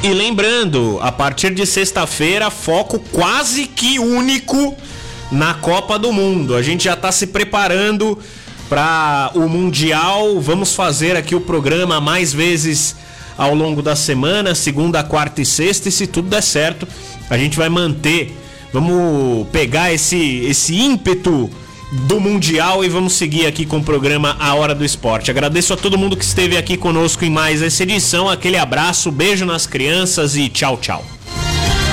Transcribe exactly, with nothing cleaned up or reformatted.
E lembrando, a partir de sexta-feira, foco quase que único na Copa do Mundo. A gente já está se preparando para o Mundial. Vamos fazer aqui o programa mais vezes ao longo da semana, segunda, quarta e sexta. E se tudo der certo, a gente vai manter. Vamos pegar esse, esse ímpeto do Mundial e vamos seguir aqui com o programa A Hora do Esporte. Agradeço a todo mundo que esteve aqui conosco em mais essa edição. Aquele abraço, beijo nas crianças e tchau, tchau.